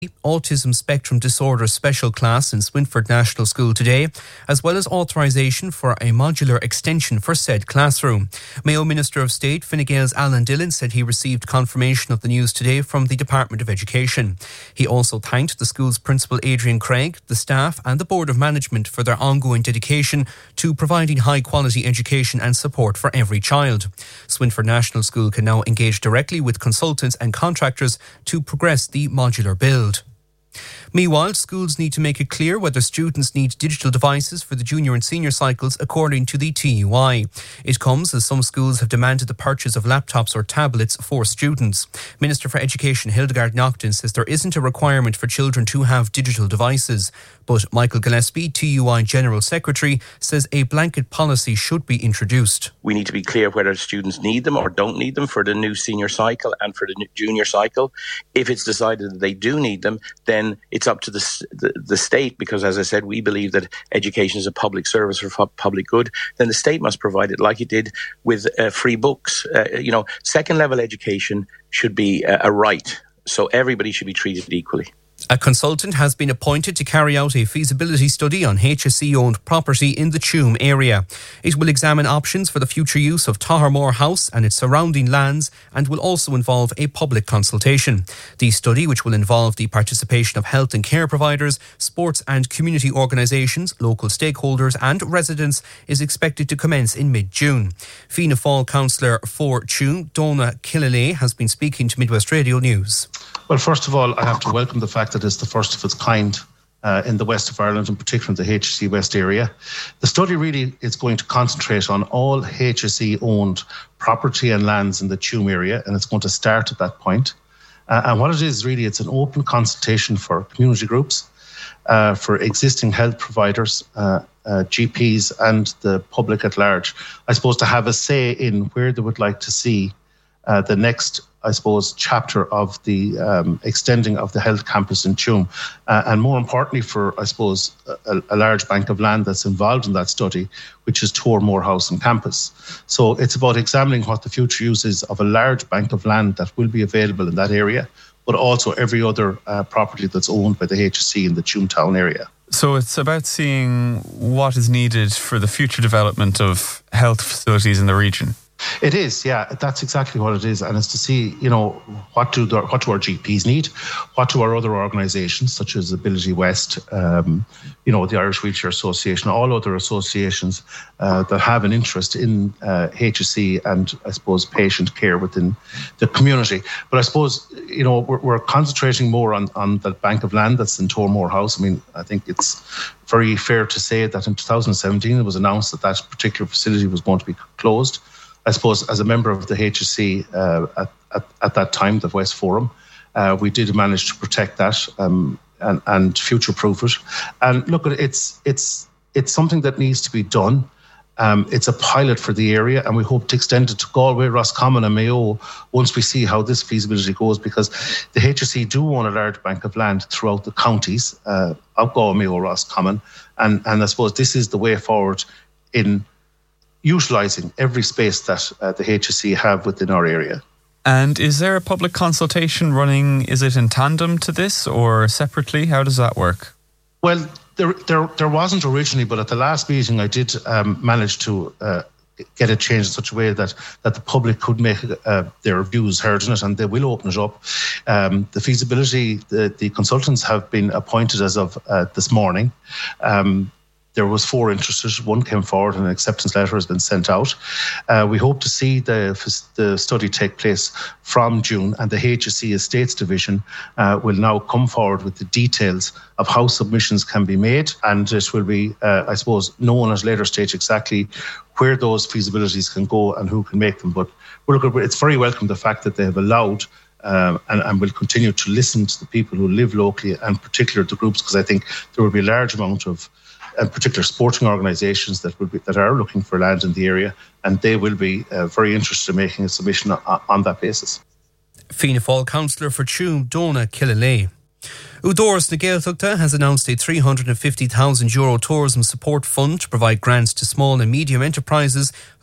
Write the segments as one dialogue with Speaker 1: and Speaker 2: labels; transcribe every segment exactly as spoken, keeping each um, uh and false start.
Speaker 1: Autism Spectrum Disorder Special Class in Swinford National School today, as well as authorisation for a modular extension for said classroom. Mayo Minister of State Fine Gael's Alan Dillon said he received confirmation of the news today from the Department of Education. He also thanked the school's principal Adrian Craig, the staff and the Board of Management for their ongoing dedication to providing high quality education and support for every child. Swinford National School can now engage directly with consultants and contractors to progress the modular build. Meanwhile, schools need to make it clear whether students need digital devices for the junior and senior cycles according to the T U I. It comes as some schools have demanded the purchase of laptops or tablets for students. Minister for Education Hildegard Naughton says there isn't a requirement for children to have digital devices. But Michael Gillespie, T U I General Secretary, says a blanket policy should be introduced.
Speaker 2: We need to be clear whether students need them or don't need them for the new senior cycle and for the new junior cycle. If it's decided that they do need them, then it's up to the, the, the state, because as I said, we believe that education is a public service for public good. Then the state must provide it like it did with uh, free books. Uh, you know, second level education should be a, a right. So everybody should be treated equally.
Speaker 1: A consultant has been appointed to carry out a feasibility study on H S E-owned property in the Tuam area. It will examine options for the future use of Tohermore House and its surrounding lands and will also involve a public consultation. The study, which will involve the participation of health and care providers, sports and community organisations, local stakeholders and residents, is expected to commence in mid-June. Fianna Fáil councillor for Tuam, Donna Killalay, has been speaking to Midwest Radio News.
Speaker 3: Well, first of all, I have to welcome the fact that it's the first of its kind uh, in the west of Ireland, in particular in the H S E West area. The study really is going to concentrate on all H S E-owned property and lands in the Tuam area, and it's going to start at that point. Uh, and what it is really, it's an open consultation for community groups, uh, for existing health providers, uh, uh, G Ps and the public at large, I suppose, to have a say in where they would like to see uh, the next I suppose, chapter of the um, extending of the health campus in Tuam. Uh, and more importantly for, I suppose, a, a large bank of land that's involved in that study, which is Tohermore House and Campus. So it's about examining what the future use is of a large bank of land that will be available in that area, but also every other uh, property that's owned by the H S E in the Tuam town area.
Speaker 4: So it's about seeing what is needed for the future development of health facilities in the region.
Speaker 3: It is, yeah, that's exactly what it is. And it's to see, you know, what do, the, what do our G Ps need? What do our other organisations, such as Ability West, um, you know, the Irish Wheelchair Association, all other associations uh, that have an interest in uh, H S E and, I suppose, patient care within the community. But I suppose, you know, we're, we're concentrating more on, on that bank of land that's in Tohermore House. I mean, I think it's very fair to say that in two thousand seventeen it was announced that that particular facility was going to be closed. I suppose as a member of the H S E uh, at, at, at that time, the West Forum, uh, we did manage to protect that um, and, and future-proof it. And look, it's it's it's something that needs to be done. Um, it's a pilot for the area, and we hope to extend it to Galway, Roscommon and Mayo once we see how this feasibility goes, because the H S E do own a large bank of land throughout the counties uh, of Galway, Mayo, Roscommon, and, and I suppose this is the way forward in utilising every space that uh, the H S E have within our area.
Speaker 4: And is there a public consultation running? Is it in tandem to this or separately? How does that work?
Speaker 3: Well, there there, there wasn't originally, but at the last meeting I did um, manage to uh, get it changed in such a way that, that the public could make uh, their views heard in it, and they will open it up. Um, the feasibility, the, the consultants have been appointed as of uh, this morning. Um, There was four interested. One came forward and an acceptance letter has been sent out. Uh, we hope to see the, the study take place from June, and the H S E Estates Division uh, will now come forward with the details of how submissions can be made, and it will be, uh, I suppose, known at a later stage exactly where those feasibilities can go and who can make them. But we're looking, it's very welcome the fact that they have allowed Uh, and, and will continue to listen to the people who live locally, and particularly the groups, because I think there will be a large amount of and particular sporting organisations that will be that are looking for land in the area, and they will be uh, very interested in making a submission on, on that basis.
Speaker 1: Fianna Fáil councillor for Tuam, Donna Killalay. Udoras na Gaeltachta has announced a three hundred fifty thousand euro tourism support fund to provide grants to small and medium enterprises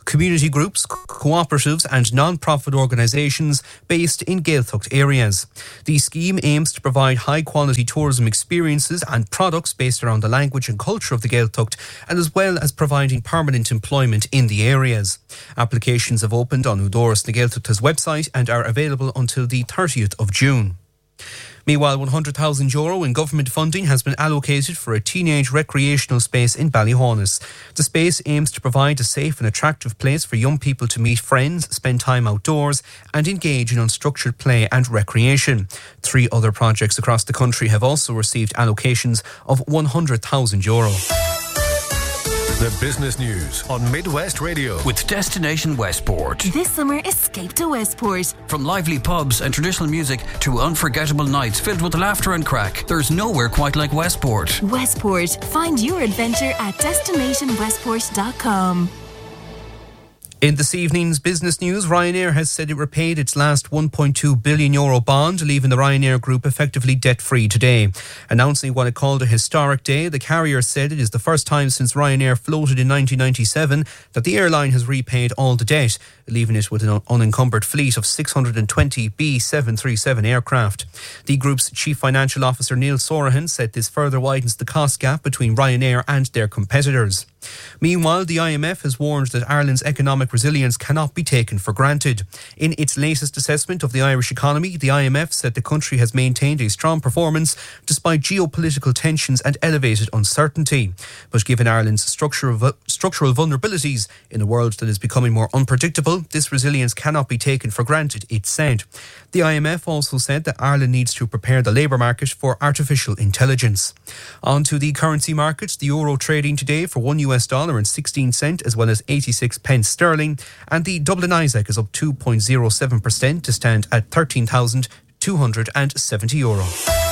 Speaker 1: community groups, cooperatives and non-profit organisations based in Gaeltacht areas. The scheme aims to provide high-quality tourism experiences and products based around the language and culture of the Gaeltacht, and as well as providing permanent employment in the areas. Applications have opened on Údarás na Gaeltachta's website and are available until the thirtieth of June. Meanwhile, one hundred thousand euro in government funding has been allocated for a teenage recreational space in Ballyhaunis. The space aims to provide a safe and attractive place for young people to meet friends, spend time outdoors and engage in unstructured play and recreation. Three other projects across the country have also received allocations of one hundred thousand euro.
Speaker 5: The business news on Midwest Radio
Speaker 6: with Destination Westport.
Speaker 7: This summer, escape to Westport.
Speaker 6: From lively pubs and traditional music to unforgettable nights filled with laughter and crack, there's nowhere quite like Westport.
Speaker 7: Westport. Find your adventure at destination westport dot com.
Speaker 1: In this evening's business news, Ryanair has said it repaid its last one point two billion euro bond, leaving the Ryanair group effectively debt-free today. Announcing what it called a historic day, the carrier said it is the first time since Ryanair floated in nineteen ninety-seven that the airline has repaid all the debt, leaving it with an unencumbered fleet of six hundred twenty B seven thirty-seven aircraft. The group's chief financial officer Neil Sorahan said this further widens the cost gap between Ryanair and their competitors. Meanwhile, the I M F has warned that Ireland's economic resilience cannot be taken for granted. In its latest assessment of the Irish economy, the I M F said the country has maintained a strong performance despite geopolitical tensions and elevated uncertainty. But given Ireland's structural, structural vulnerabilities in a world that is becoming more unpredictable, this resilience cannot be taken for granted, it said. The I M F also said that Ireland needs to prepare the labour market for artificial intelligence. On to the currency markets, the euro trading today for one U S dollar and sixteen cent as well as eighty-six pence sterling, and the Dublin Isaac is up two point zero seven percent to stand at thirteen thousand two hundred seventy euro.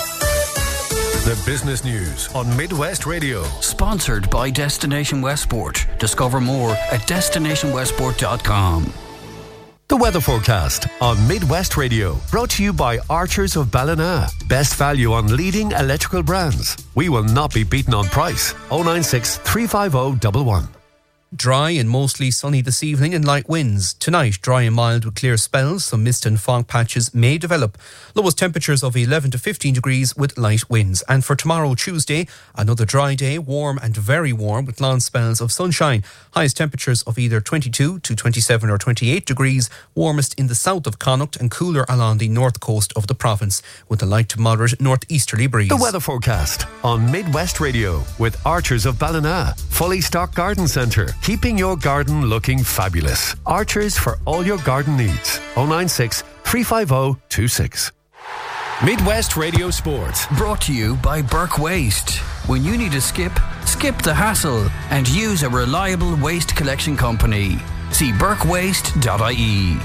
Speaker 5: The business news on Midwest Radio.
Speaker 6: Sponsored by Destination Westport. Discover more at destination westport dot com.
Speaker 5: The weather forecast on Midwest Radio, brought to you by Archers of Ballina. Best value on leading electrical brands. We will not be beaten on price. oh nine six, three five oh, one one.
Speaker 1: Dry and mostly sunny this evening and light winds. Tonight, dry and mild with clear spells. Some mist and fog patches may develop. Lowest temperatures of eleven to fifteen degrees with light winds. And for tomorrow, Tuesday, another dry day, warm and very warm with long spells of sunshine. Highest temperatures of either twenty-two to twenty-seven or twenty-eight degrees. Warmest in the south of Connacht and cooler along the north coast of the province with a light to moderate northeasterly breeze.
Speaker 5: The weather forecast on Midwest Radio with Archers of Ballina. Fully stocked garden centre, keeping your garden looking fabulous. Archers for all your garden needs. oh nine six, three five oh, two six. Midwest Radio Sport.
Speaker 6: Brought to you by Burke Waste. When you need a skip, skip the hassle and use a reliable waste collection company. See burke waste dot I E.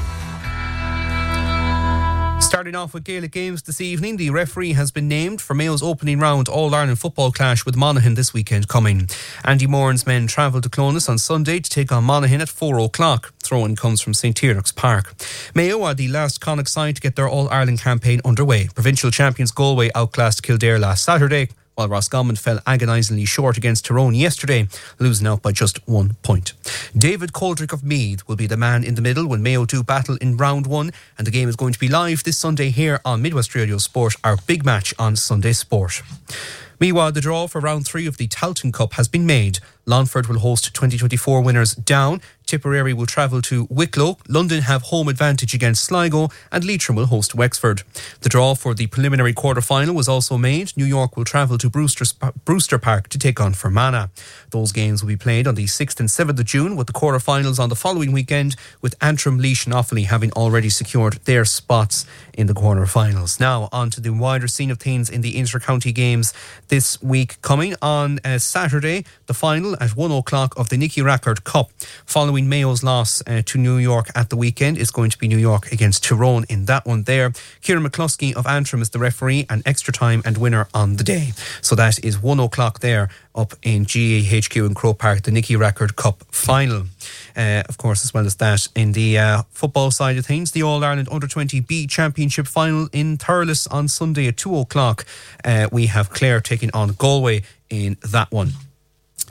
Speaker 1: Starting off with Gaelic games this evening, the referee has been named for Mayo's opening round All-Ireland football clash with Monaghan this weekend coming. Andy Moran's men travel to Clones on Sunday to take on Monaghan at four o'clock. Throw-in comes from Saint Tiernack's Park. Mayo are the last Connacht side to get their All-Ireland campaign underway. Provincial champions Galway outclassed Kildare last Saturday, while Roscommon fell agonisingly short against Tyrone yesterday, losing out by just one point. David Coldrick of Meath will be the man in the middle when Mayo do battle in round one, and the game is going to be live this Sunday here on Midwest Radio Sport, our big match on Sunday Sport. Meanwhile, the draw for round three of the Tailteann Cup has been made. Longford will host twenty twenty-four winners Down, Tipperary will travel to Wicklow, London have home advantage against Sligo, and Leitrim will host Wexford. The draw for the preliminary quarter-final was also made. New York will travel to Brewster, Brewster Park to take on Fermanagh. Those games will be played on the sixth and seventh of June, with the quarter-finals on the following weekend, with Antrim, Laois and Offaly having already secured their spots in the quarter-finals. Now, on to the wider scene of things in the inter-county games this week. Coming on uh, Saturday, the final at one o'clock of the Nicky Rackard Cup. Following Mayo's loss uh, to New York at the weekend is going to be New York against Tyrone in that one there. Kieran McCluskey of Antrim is the referee and extra time and winner on the day. So that is one o'clock there up in G A H Q in Croke Park, the Nicky Rackard Cup final. Uh, of course, as well as that, in the uh, football side of things, the All-Ireland under twenty B Championship final in Thurles on Sunday at two o'clock. Uh, we have Clare taking on Galway in that one.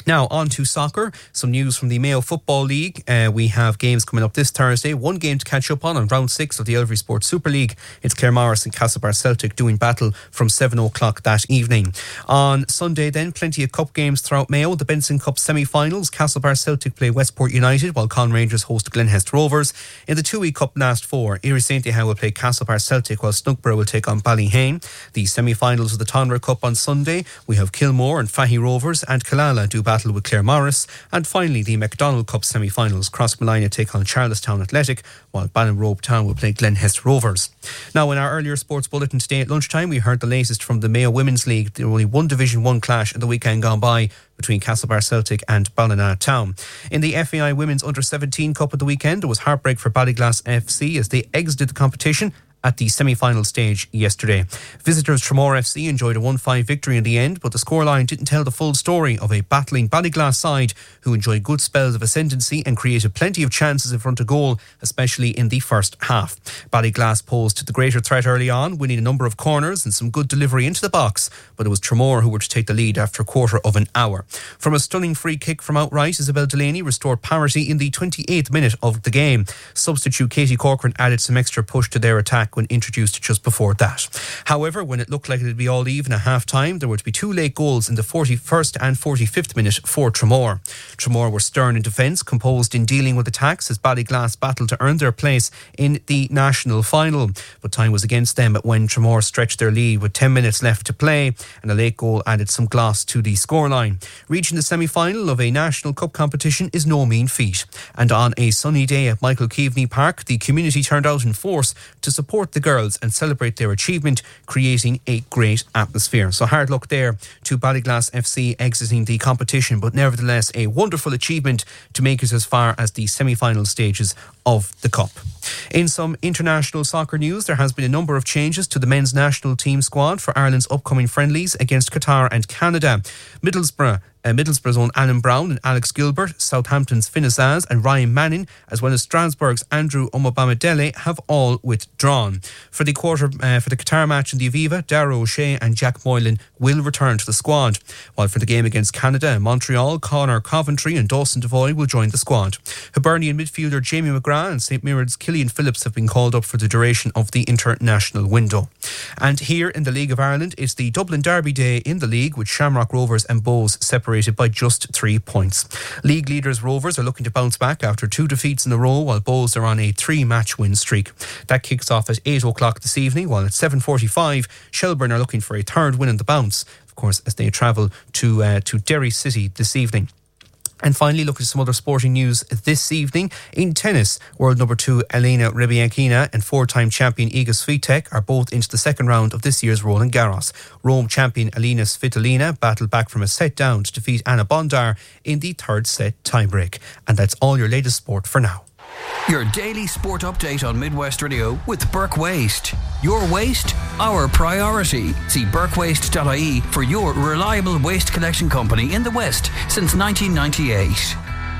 Speaker 1: Now, on to soccer. Some news from the Mayo Football League. Uh, we have games coming up this Thursday. One game to catch up on on round six of the Elvery Sports Super League. It's Claremorris and Castlebar Celtic doing battle from seven o'clock that evening. On Sunday then, plenty of cup games throughout Mayo. The Benson Cup semi-finals. Castlebar Celtic play Westport United while Con Rangers host Glenhest Rovers. In the two-week cup last four, Erie Saint Dehow will play Castlebar Celtic while Snugborough will take on Ballyhane. The semi-finals of the Tonra Cup on Sunday. We have Kilmore and Fahy Rovers and Killala do battle with Claremorris. And finally, the McDonald Cup semi-finals. Crossmolina take on Charlestown Athletic, while Ballinrobe Town will play Glenhest Rovers. Now, in our earlier sports bulletin today at lunchtime, we heard the latest from the Mayo Women's League. There were only one Division one clash in the weekend gone by between Castlebar Celtic and Ballina Town. In the F A I Women's Under seventeen Cup at the weekend, there was heartbreak for Ballyglass F C as they exited the competition at the semi-final stage yesterday. Visitors Tramore F C enjoyed a one five victory in the end, but the scoreline didn't tell the full story of a battling Ballyglass side who enjoyed good spells of ascendancy and created plenty of chances in front of goal, especially in the first half. Ballyglass posed the greater threat early on, winning a number of corners and some good delivery into the box, but it was Tramore who were to take the lead after a quarter of an hour. From a stunning free kick from outright, Isabel Delaney restored parity in the twenty-eighth minute of the game. Substitute Katie Corcoran added some extra push to their attack when introduced just before that. However, when it looked like it would be all even at half-time, there were to be two late goals in the forty-first and forty-fifth minute for Tramore. Tramore were stern in defence, composed in dealing with attacks as Ballyglass battled to earn their place in the national final. But time was against them when Tramore stretched their lead with ten minutes left to play, and a late goal added some gloss to the scoreline. Reaching the semi-final of a National Cup competition is no mean feat. And on a sunny day at Michael Keaveney Park, the community turned out in force to support the girls and celebrate their achievement, creating a great atmosphere. So hard luck there to Ballyglass F C exiting the competition, but nevertheless a wonderful achievement to make it as far as the semi-final stages of the Cup. In some international soccer news, there has been a number of changes to the men's national team squad for Ireland's upcoming friendlies against Qatar and Canada. Middlesbrough Uh, Middlesbrough's own Alan Brown and Alex Gilbert, Southampton's Finis Az and Ryan Manning, as well as Strasbourg's Andrew Omobamidele, have all withdrawn. For the quarter uh, for the Qatar match in the Aviva, Darragh O'Shea and Jack Moylan will return to the squad. While for the game against Canada in Montreal, Conor Coventry and Dawson Devoy will join the squad. Hibernian midfielder Jamie McGrath and St Mirren's Killian Phillips have been called up for the duration of the international window. And here in the League of Ireland, it's the Dublin Derby day in the league, with Shamrock Rovers and Bohs separated by just three points. League leaders Rovers are looking to bounce back after two defeats in a row, while Bohs are on a three-match win streak. That kicks off at eight o'clock this evening, while at seven forty-five, Shelbourne are looking for a third win in the bounce, of course, as they travel to uh, to Derry City this evening. And finally, look at some other sporting news this evening. In tennis, world number two Elena Rybakina and four-time champion Iga Swiatek are both into the second round of this year's Roland Garros. Rome champion Alina Svitolina battled back from a set down to defeat Anna Bondar in the third set tiebreak. And that's all your latest sport for now.
Speaker 6: Your daily sport update on Midwest Radio with Burke Waste. Your waste, our priority. See burke waste dot I E for your reliable waste collection company in the West since nineteen ninety-eight.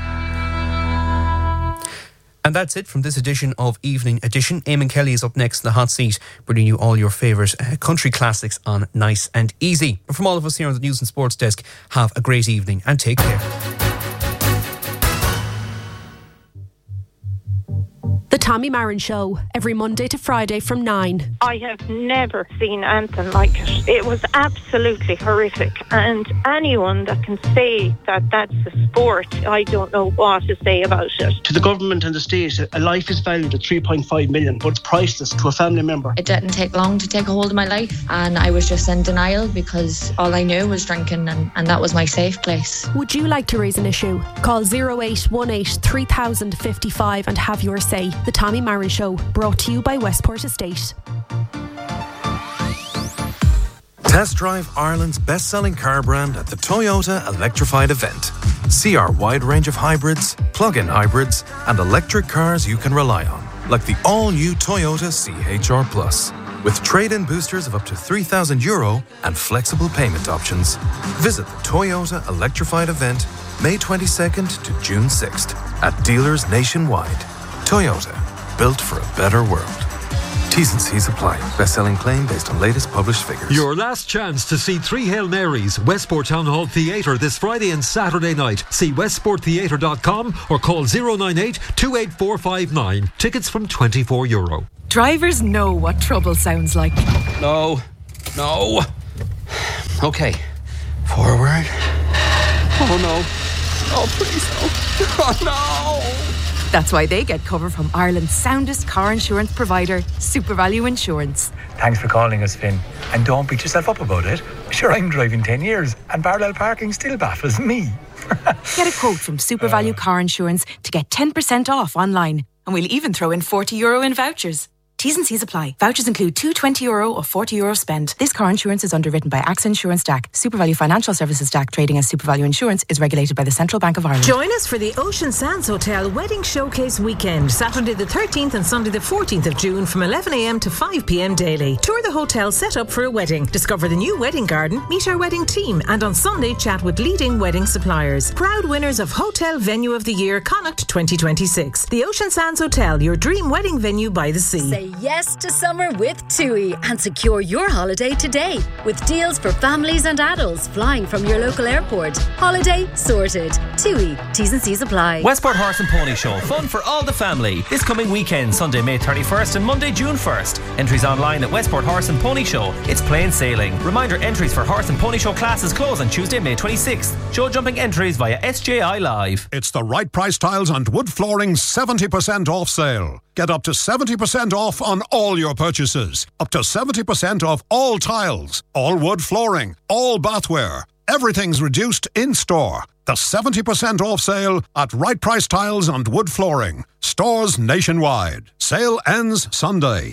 Speaker 1: And that's it from this edition of Evening Edition. Eamon Kelly is up next in the hot seat, bringing you all your favourite uh, country classics on Nice and Easy. But from all of us here on the News and Sports Desk, have a great evening and take care.
Speaker 8: The Tommy Marin Show, every Monday to Friday from nine.
Speaker 9: I have never seen anything like it. It was absolutely horrific. And anyone that can say that that's a sport, I don't know what to say about it.
Speaker 10: To the government and the state, a life is valued at three point five million, but it's priceless to a family member.
Speaker 11: It didn't take long to take a hold of my life, and I was just in denial because all I knew was drinking, and, and that was my safe place.
Speaker 8: Would you like to raise an issue? Call oh eight one eight, three thousand fifty-five and have your say. The Tommy Marin Show, brought to you by Westport Estate.
Speaker 12: Test drive Ireland's best-selling car brand at the Toyota Electrified event. See our wide range of hybrids, plug-in hybrids, and electric cars you can rely on, like the all-new Toyota C H R Plus, with trade-in boosters of up to three thousand euro and flexible payment options. Visit the Toyota Electrified event May twenty-second to June sixth at dealers nationwide. Toyota, built for a better world. T's and C's apply. Best-selling claim based on latest published figures.
Speaker 13: Your last chance to see Three Hail Marys, Westport Town Hall Theatre this Friday and Saturday night. See westport theatre dot com or call zero nine eight, two eight four five nine. Tickets from twenty-four euro.
Speaker 14: Drivers know what trouble sounds like.
Speaker 15: No. No. Okay. Forward. Oh no. Oh please no. Oh no.
Speaker 14: That's why they get cover from Ireland's soundest car insurance provider, SuperValue Insurance.
Speaker 16: Thanks for calling us, Finn. And don't beat yourself up about it. Sure, I'm driving ten years and parallel parking still baffles me.
Speaker 14: Get a quote from SuperValue Car Insurance to get ten percent off online. And we'll even throw in forty euro in vouchers. T's and C's apply. Vouchers include two twenty euro or forty euro spend. This car insurance is underwritten by AXA Insurance D A C. SuperValue Financial Services D A C trading as SuperValue Insurance is regulated by the Central Bank of Ireland.
Speaker 17: Join us for the Ocean Sands Hotel Wedding Showcase Weekend, Saturday the thirteenth and Sunday the fourteenth of June from eleven a m to five p m daily. Tour the hotel set up for a wedding. Discover the new wedding garden, meet our wedding team, and on Sunday chat with leading wedding suppliers. Proud winners of Hotel Venue of the Year Connacht twenty twenty-six. The Ocean Sands Hotel, your dream wedding venue by the sea.
Speaker 18: Say yes to summer with TUI and secure your holiday today with deals for families and adults flying from your local airport. Holiday sorted. TUI. T's and C's apply.
Speaker 19: Westport Horse and Pony Show. Fun for all the family. This coming weekend, Sunday, May thirty-first and Monday, June first. Entries online at Westport Horse and Pony Show. It's plain sailing. Reminder, entries for Horse and Pony Show classes close on Tuesday, May twenty-sixth. Show jumping entries via S J I Live.
Speaker 20: It's the Right Price Tiles and Wood Flooring seventy percent off sale. Get up to seventy percent off on all your purchases. Up to seventy percent off all tiles, all wood flooring, all bathware. Everything's reduced in store. The seventy percent off sale at Right Price Tiles and Wood Flooring. Stores nationwide. Sale ends Sunday.